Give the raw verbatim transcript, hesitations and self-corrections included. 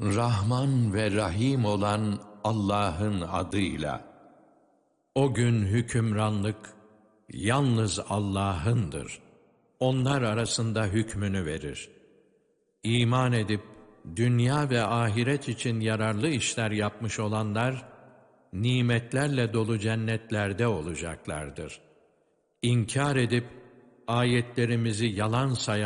Rahman ve Rahim olan Allah'ın adıyla. O gün hükümranlık yalnız Allah'ındır. Onlar arasında hükmünü verir. İman edip dünya ve ahiret için yararlı işler yapmış olanlar, nimetlerle dolu cennetlerde olacaklardır. İnkar edip ayetlerimizi yalan sayan